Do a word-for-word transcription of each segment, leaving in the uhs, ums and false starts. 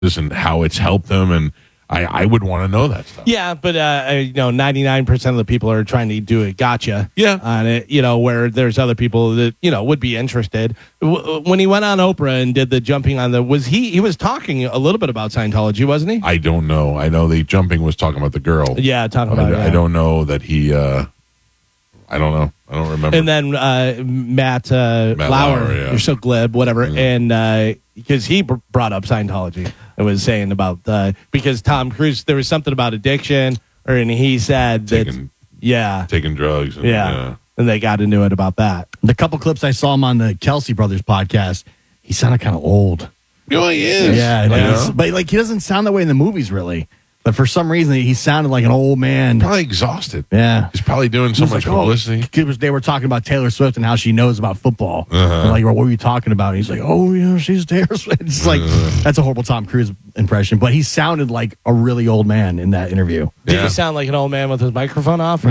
and how it's helped them, and I, I would want to know that stuff. Yeah, but uh, you know, ninety-nine percent of the people are trying to do a gotcha Yeah. on it, you know, where there's other people that, you know, would be interested. W- when he went on Oprah and did the jumping on the, was he, he was talking a little bit about Scientology, wasn't he? I don't know. I know the jumping was talking about the girl. Yeah, talking I, about it. I yeah. don't know that he, uh, I don't know. I don't remember. And then uh, Matt, uh, Matt Lauer, Lauer, yeah. you're so glib, whatever. Yeah. And because he br- brought up Scientology and was saying about, uh, because Tom Cruise, there was something about addiction, or and he said that, taking, yeah, taking drugs. And, yeah. yeah. And they got into it about that. The couple clips I saw him on the Kelsey Brothers podcast, he sounded kind of old. You know, he is. Yeah, it You is. know? But like he doesn't sound that way in the movies, really. But for some reason, he sounded like an old man. Probably exhausted. Yeah. He's probably doing so He was much like, oh, publicity. he was- They were talking about Taylor Swift and how she knows about football. Uh-huh. And like, what were you talking about? And he's like, oh, you know, she's Taylor Swift. It's like, Uh-huh. that's a horrible Tom Cruise impression. But he sounded like a really old man in that interview. Did Yeah. he sound like an old man with his microphone off? Or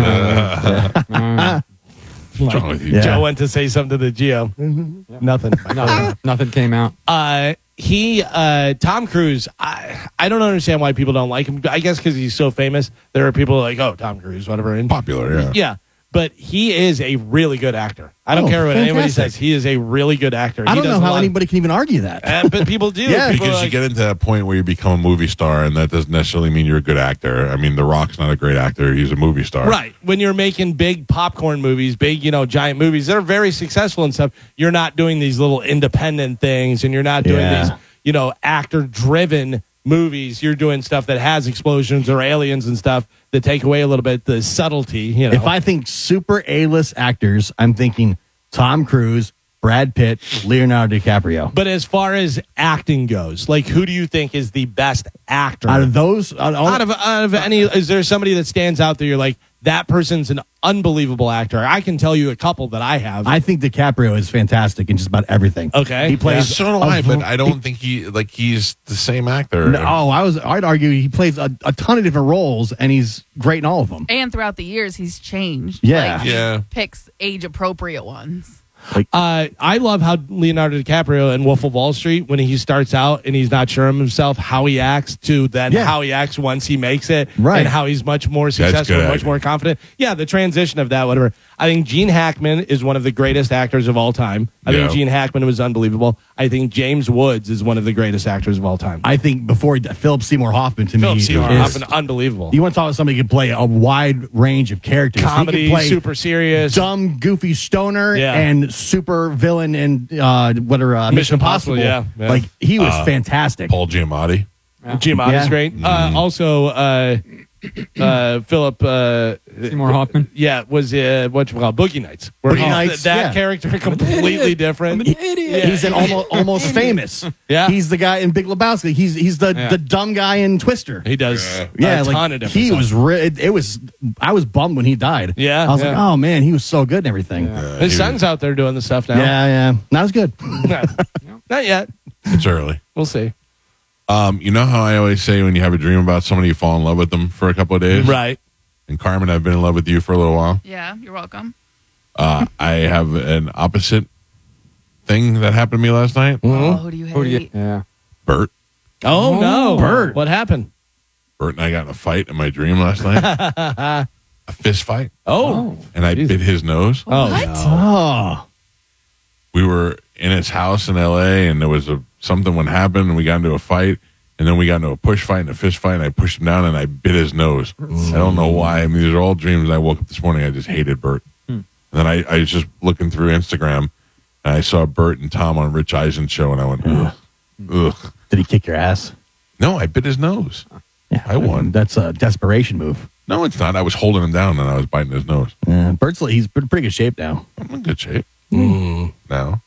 Uh, What's wrong with you? Yeah. Joe went to say something to Gio. Nothing. Nothing, nothing came out. Uh, he, uh, Tom Cruise, I, I don't understand why people don't like him. I guess because he's so famous. There are people like, oh, Tom Cruise, whatever. And, Popular, yeah. yeah. But he is a really good actor. I don't Oh, care what anybody fantastic. says. He is a really good actor. I He don't does know a how lot- anybody can even argue that. Uh, but people do. Yeah. People are Because like, you get into that point where you become a movie star, and that doesn't necessarily mean you're a good actor. I mean, The Rock's not a great actor; he's a movie star. right. When you're making big popcorn movies, big, you know, giant movies that are very successful and stuff, you're not doing these little independent things, and you're not doing Yeah. these, you know, actor driven movies. You're doing stuff that has explosions or aliens and stuff that take away a little bit the subtlety, you know. If I think super A-list actors, I'm thinking Tom Cruise, Brad Pitt, Leonardo DiCaprio. but as far as acting goes, like, who do you think is the best actor? Out of those, out of, out of out of any, is there somebody that stands out there? You're like, that person's an unbelievable actor. I can tell you a couple that I have. I think DiCaprio is fantastic in just about everything. Okay. he plays. So do a- I, but I don't think he like he's the same actor. No, oh, I was. I'd argue he plays a, a ton of different roles, and he's great in all of them. And throughout the years, he's changed. Yeah. Like, he Yeah. picks age appropriate ones. Uh, I love how Leonardo DiCaprio in Wolf of Wall Street, when he starts out and he's not sure of himself, how he acts to then Yeah. how he acts once he makes it, Right. and how he's much more good successful, much acting. more confident. Yeah, the transition of that, whatever. I think Gene Hackman is one of the greatest actors of all time. I think Yeah. Gene Hackman was unbelievable. I think James Woods is one of the greatest actors of all time. I think before he, Philip Seymour Hoffman to Philip me Seymour is, Hoffman, unbelievable. You want to talk about somebody who can play a wide range of characters? Comedy, he can play super serious. dumb, goofy stoner, Yeah. and super villain in uh, what are uh, Mission, Mission Impossible, Impossible. yeah, yeah. Like he was Uh, fantastic. Paul Giamatti. Giamatti's Yeah. great. Uh, also, uh, uh, Philip uh, Seymour Hoffman. Yeah, was uh, what you call Boogie Nights. Where Boogie he's- Nights, that yeah. character completely different. He's in almost almost famous. Yeah. he's the guy in Big Lebowski. He's he's the, Yeah. the dumb guy in Twister. He does yeah, a like ton of different he stuff. was. Re- it, it was. I was bummed when he died. Yeah, I was yeah. like, oh man, he was so good and everything. Yeah, Uh, His he son's out there doing the stuff now. yeah, not as good. Not yet. was- It's early. We'll see. Um, you know how I always say when you have a dream about somebody, you fall in love with them for a couple of days. Right. And Carmen, I've been in love with you for a little while. Yeah, you're welcome. Uh, I have an opposite thing that happened to me last night. Oh, who do you hate? Who do you? Yeah. Bert. Oh, no. Bert. What happened? Bert and I got in a fight in my dream last night. A fist fight. Oh. And I bit his nose. Oh. What? Oh, We were in his house in L A and there was a something would happen and we got into a fight and then we got into a push fight and a fist fight and I pushed him down and I bit his nose. I don't know why. I mean, these are all dreams. And I woke up this morning. I just hated Bert. And then I, I was just looking through Instagram and I saw Bert and Tom on Rich Eisen's show and I went, ugh, ugh. did he kick your ass? No, I bit his nose. Yeah, I won. That's a desperation move. No, it's not. I was holding him down and I was biting his nose. Yeah, Bert's he's in pretty good shape now. I'm in good shape now.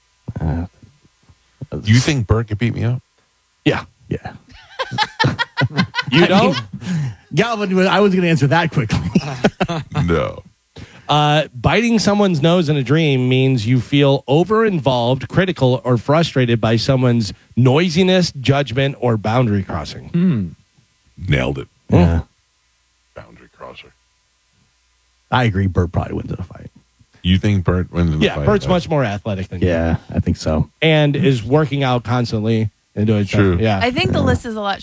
Do you think Bert could beat me up? Yeah. Yeah. You don't? Galvin, I was going to answer that quickly. No. Uh, biting someone's nose in a dream means you feel over-involved, critical, or frustrated by someone's noisiness, judgment, or boundary crossing. Nailed it. Yeah. Boundary crosser. I agree. Bert probably wins in a fight. You think Bert wins in the Yeah, fight? Bert's much more athletic than you. Yeah, I think so. And is working out constantly and doing True. stuff. Yeah. I think the list is a lot